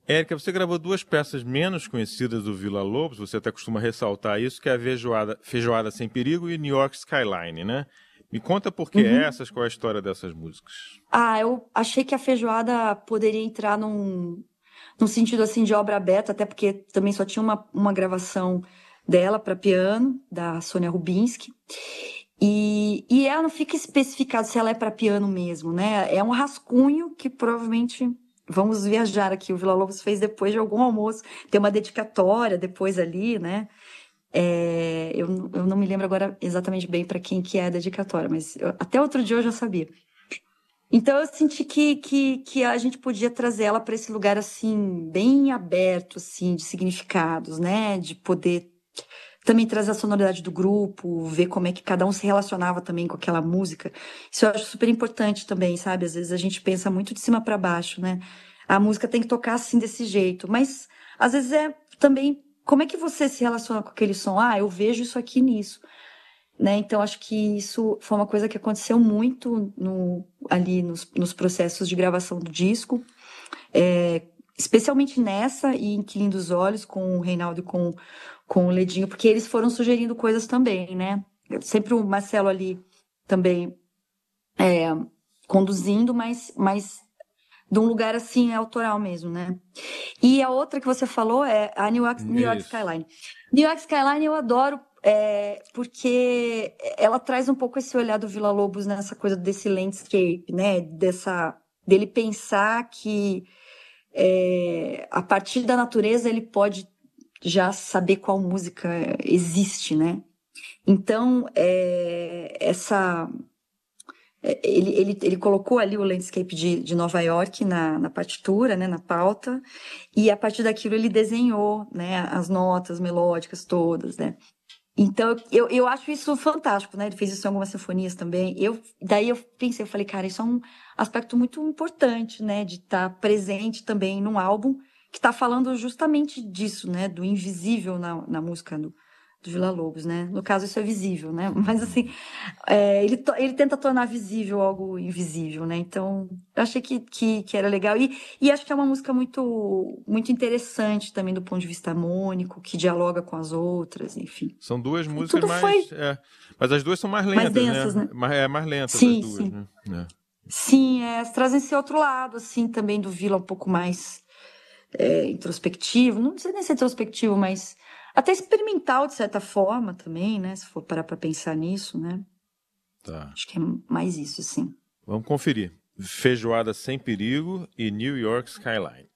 Érica, você gravou duas peças menos conhecidas do Villa-Lobos, você até costuma ressaltar isso, que é a Feijoada Sem Perigo e New York Skyline, né? Me conta por que Uhum. essas, qual é a história dessas músicas. Eu achei que a feijoada poderia entrar num sentido assim de obra aberta, até porque também só tinha uma gravação dela para piano, da Sônia Rubinski. E ela não fica especificado se ela é para piano mesmo, né? É um rascunho que provavelmente vamos viajar aqui. O Villa-Lobos fez depois de algum almoço. Tem uma dedicatória depois ali, né? Eu não me lembro agora exatamente bem para quem que é a dedicatória, mas até outro dia eu já sabia. Então eu senti que a gente podia trazer ela para esse lugar assim, bem aberto, assim, de significados, né? De poder também trazer a sonoridade do grupo, ver como é que cada um se relacionava também com aquela música. Isso eu acho super importante também, sabe? Às vezes a gente pensa muito de cima para baixo, né? A música tem que tocar assim desse jeito, mas às vezes é também como é que você se relaciona com aquele som? Eu vejo isso aqui nisso, né? Então acho que isso foi uma coisa que aconteceu muito ali nos processos de gravação do disco, especialmente nessa e em Que Lindos Olhos com o Reinaldo e com o Ledinho, porque eles foram sugerindo coisas também, né? Sempre o Marcelo ali também conduzindo, mas de um lugar assim autoral mesmo, né? E a outra que você falou é a New É York isso. Skyline. New York Skyline eu adoro porque ela traz um pouco esse olhar do Villa-Lobos nessa coisa desse landscape, né? Dele pensar que a partir da natureza ele pode já saber qual música existe, né? Então, ele colocou ali o landscape de Nova York na partitura, né, na pauta, e a partir daquilo ele desenhou, né, as notas melódicas todas, né? Então, eu acho isso fantástico, né? Ele fez isso em algumas sinfonias também. Daí eu pensei, eu falei, cara, isso é um aspecto muito importante, né? De estar presente também num álbum que está falando justamente disso, né? Do invisível na música do Villa-Lobos, né? No caso, isso é visível, né? Mas, assim, ele tenta tornar visível algo invisível, né? Então, eu achei que era legal. E acho que é uma música muito, muito interessante também do ponto de vista harmônico, que dialoga com as outras, enfim. São duas músicas Tudo foi mais. Mas as duas são mais mais lentas, né? densas, né? Mais lentas as Sim, duas, sim. né? É. Sim, trazem esse outro lado, assim, também do Vila, um pouco mais introspectivo. Não sei nem se é introspectivo, mas até experimental, de certa forma, também, né? Se for parar pra pensar nisso, né? Tá. Acho que é mais isso, assim. Vamos conferir. Feijoada Sem Perigo e New York Skyline.